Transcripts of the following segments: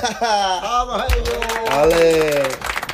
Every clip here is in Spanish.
¡Vamos ellos! ¡Ale!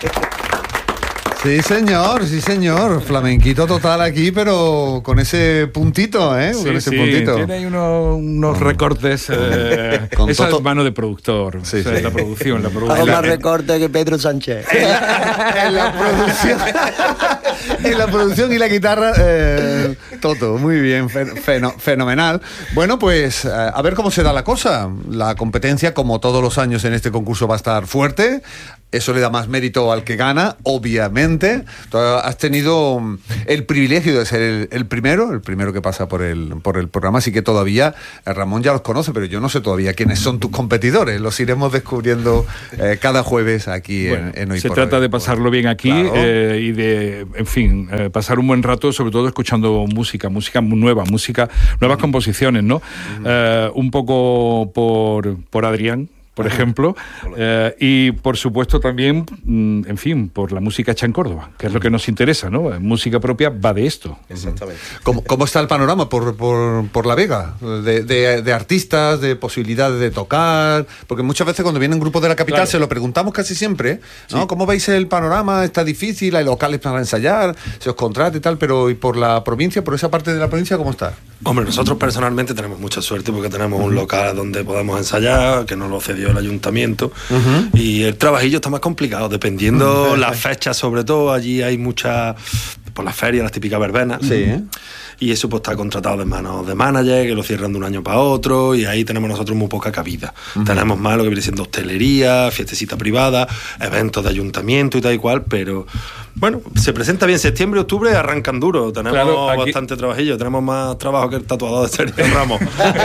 Sí, señor. Flamenquito total aquí, pero con ese puntito, ¿eh? Sí, con ese sí, puntito. tiene ahí unos recortes. Con Esa Toto. es mano de productor. Sí, O sea, sí. La producción. Hago más recorte que Pedro Sánchez. En la producción. En la producción y la guitarra, Toto, muy bien, fenomenal. Bueno, pues a ver cómo se da la cosa. La competencia, como todos los años en este concurso, va a estar fuerte. Eso le da más mérito al que gana, obviamente. Tú has tenido el privilegio de ser el primero que pasa por el programa, así que todavía Ramón ya los conoce, pero yo no sé todavía quiénes son tus competidores. Los iremos descubriendo cada jueves aquí en Hoy Se por trata Hoy. de pasarlo bien aquí, Claro. y de, en fin, pasar un buen rato, sobre todo escuchando música nueva, nuevas composiciones, ¿no? Un poco por Adrián, por ejemplo, y por supuesto también, en fin, por la música hecha en Córdoba, que es lo que nos interesa, ¿no? Música propia va de esto. Exactamente. ¿Cómo está el panorama por La Vega? De artistas, de posibilidades de tocar, porque muchas veces cuando vienen grupos de la capital, Claro. se lo preguntamos casi siempre, ¿no? ¿Cómo veis el panorama? ¿Está difícil? ¿Hay locales para ensayar? ¿Se os contrata y tal? Pero ¿y por la provincia, por esa parte de la provincia, cómo está? Hombre, nosotros personalmente tenemos mucha suerte porque tenemos un local donde podemos ensayar, que nos lo cedió el ayuntamiento, y el trabajillo está más complicado, dependiendo las fechas, sobre todo. Allí hay muchas, por las ferias, las típicas verbenas. Sí. Y eso pues está contratado de manos de manager, que lo cierran de un año para otro, y ahí tenemos nosotros muy poca cabida. Tenemos más lo que viene siendo hostelería, fiestecita privada, eventos de ayuntamiento y tal y cual, pero bueno, se presenta bien. Septiembre, octubre arrancan duro, tenemos Claro, aquí- bastante trabajillo, tenemos más trabajo que el tatuador de Sergio Ramos.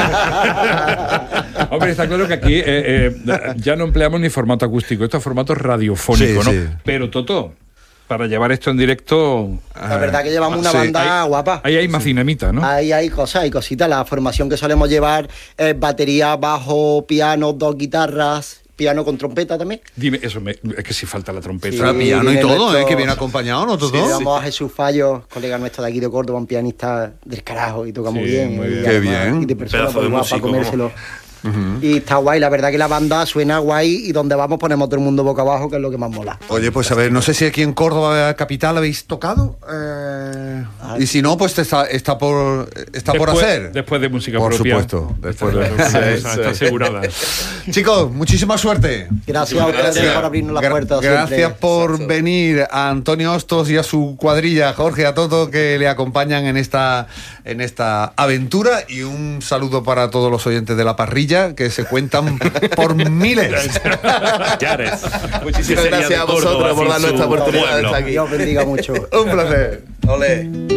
Hombre, está claro que aquí ya no empleamos ni formato acústico, esto es formato radiofónico, Sí, ¿no? sí. Pero Toto, para llevar esto en directo, La verdad que llevamos una Sí. banda guapa. ahí hay más dinamita, ¿no? Ahí hay cosas y cositas. La formación que solemos llevar es batería, bajo, piano, 2 guitarras, piano con trompeta también. Dime, es que si falta la trompeta. Sí. Pero piano y viene todo, nuestro- que viene acompañado, ¿no? Todo. Llevamos a Jesús Fallo, colega nuestro de aquí de Córdoba, un pianista del carajo y toca muy Sí, bien. muy y bien. Qué además, bien. Y de persona Pedazo de muy guapa para músico, comérselo. Y está guay, la verdad que la banda suena guay y donde vamos ponemos todo el mundo boca abajo, que es lo que más mola. Oye, pues a ver, no sé si aquí en Córdoba capital habéis tocado. Y si no, pues está por hacer. Después de música Por propia. supuesto, después de- Está asegurada. Chicos, muchísima suerte. Gracias a ustedes por abrirnos las puertas. Gracias siempre. por venir, a Antonio Hostos y a su cuadrilla, Jorge, a Toto, que le acompañan en esta aventura, y un saludo para todos los oyentes de La Parrilla, que se cuentan por miles. Yares. Muchísimas gracias a vosotros por darnos esta oportunidad de estar aquí. Dios bendiga mucho. Un placer. Ole.